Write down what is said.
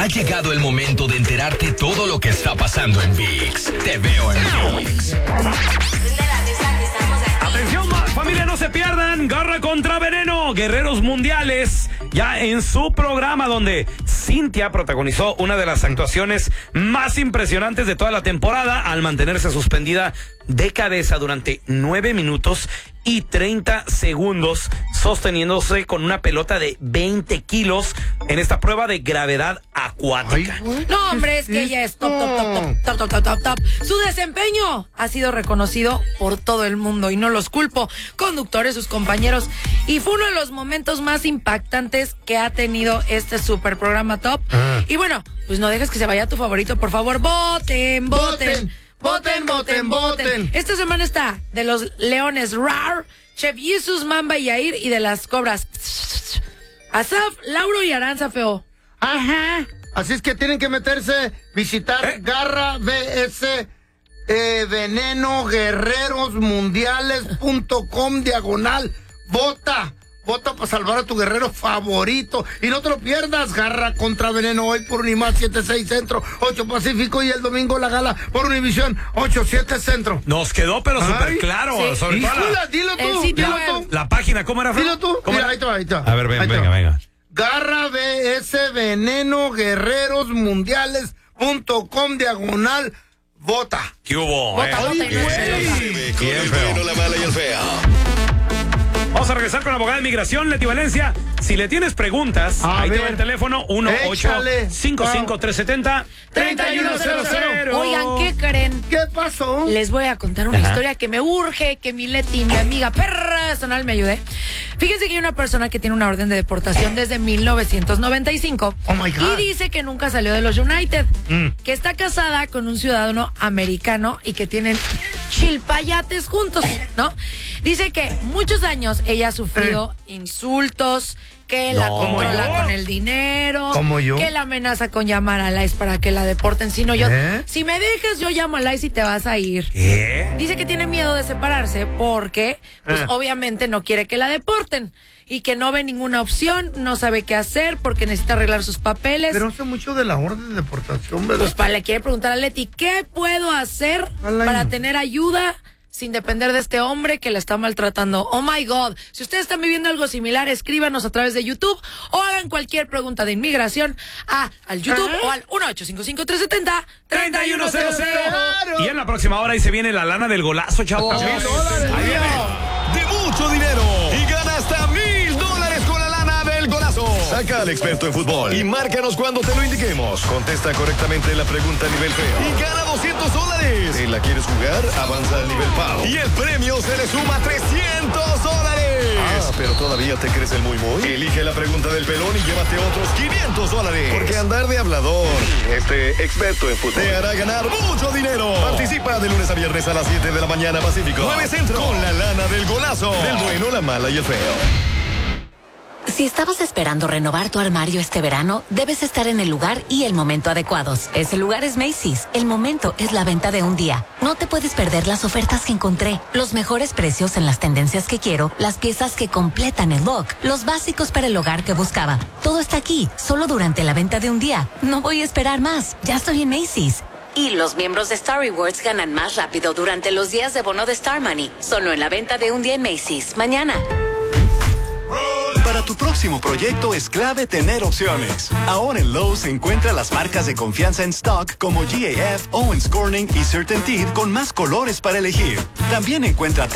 Ha llegado el momento de enterarte todo lo que está pasando en ViX. Te veo en ViX. Atención, familia, no se pierdan Garra contra Veneno, Guerreros Mundiales, ya en su programa donde Cintia protagonizó una de las actuaciones más impresionantes de toda la temporada al mantenerse suspendida de cabeza durante 9 minutos y 30 segundos, sosteniéndose con una pelota de 20 kilos en esta prueba de gravedad acuática. No, hombre, es que ella es top. Su desempeño ha sido reconocido por todo el mundo y no los culpo, conductores, sus compañeros. Y fue uno de los momentos más impactantes que ha tenido este super programa Top. Y bueno, pues no dejes que se vaya tu favorito, por favor, voten. Esta semana está de los Leones Rar, Chef Jesus, Mamba y Yair, y de las Cobras Asaf, Lauro y Aranza Feo. Ajá. Así es que tienen que meterse, visitar Garra BS Veneno guerrerosmundiales.com/vota. Vota para salvar a tu guerrero favorito. Y no te lo pierdas. Garra contra Veneno hoy por Unimás 7-6 Centro, 8 Pacífico. Y el domingo la gala por Univisión 8-7 Centro. Nos quedó pero súper claro. Sí. Sobre todo Dilo tú. la página, ¿cómo era? Dilo tú. ¿Cómo Mira, era? ahí está. A ver, venga. Garra BS Veneno guerrerosmundiales.com/vota. ¿Qué hubo? Vota y no es Bien feo. La mala y el feo. Vamos a regresar con la abogada de migración, Leti Valencia. Si le tienes preguntas, ahí te va el teléfono 1-855-370-3100. Oigan, ¿qué creen? ¿Qué pasó? Les voy a contar una historia que me urge que mi Leti, mi amiga personal, me ayude. Fíjense que hay una persona que tiene una orden de deportación desde 1995 Oh my God. y dice que nunca salió de los United, que está casada con un ciudadano americano y que tienen chilpayates juntos, ¿no? Dice que muchos años ella ha sufrido insultos, que la controla con el dinero, ¿Como yo? que la amenaza con llamar a la ICE para que la deporten. Si no, si me dejas, yo llamo a la ICE y te vas a ir. ¿Qué? Dice que tiene miedo de separarse porque, pues, obviamente no quiere que la deporten y que no ve ninguna opción, no sabe qué hacer porque necesita arreglar sus papeles. Pero no sé mucho de la orden de deportación, ¿verdad? Pues le quiere preguntar a Leti, ¿qué puedo hacer para tener ayuda sin depender de este hombre que la está maltratando? Oh my God. Si ustedes están viviendo algo similar, escríbanos a través de YouTube o hagan cualquier pregunta de inmigración al YouTube o al 1-855-370-3100. Y en la próxima hora ahí se viene la lana del golazo, chavos. De mucho dinero y gana hasta $1,000 con la lana del golazo. Saca al experto en fútbol y márcanos cuando te lo indiquemos. Contesta correctamente la pregunta a nivel feo y gana $200. ¿Te la quieres jugar? Avanza al nivel pavo y el premio se le suma $300. Pero todavía te crees el muy. Elige la pregunta del pelón y llévate otros $500. Porque andar de hablador, experto en fútbol, te hará ganar mucho dinero. Participa de lunes a viernes a las 7 de la mañana Pacífico, 9 Centro, con la lana del golazo, del bueno, la mala y el feo. Si estabas esperando renovar tu armario este verano, debes estar en el lugar y el momento adecuados. Ese lugar es Macy's. El momento es la venta de un día. No te puedes perder las ofertas que encontré, los mejores precios en las tendencias que quiero, las piezas que completan el look, los básicos para el hogar que buscaba. Todo está aquí, solo durante la venta de un día. No voy a esperar más. Ya estoy en Macy's. Y los miembros de Star Rewards ganan más rápido durante los días de bono de Star Money. Solo en la venta de un día en Macy's. Mañana. Para tu próximo proyecto es clave tener opciones. Ahora en Lowe's encuentra las marcas de confianza en stock como GAF, Owens Corning y CertainTeed con más colores para elegir. También encuentra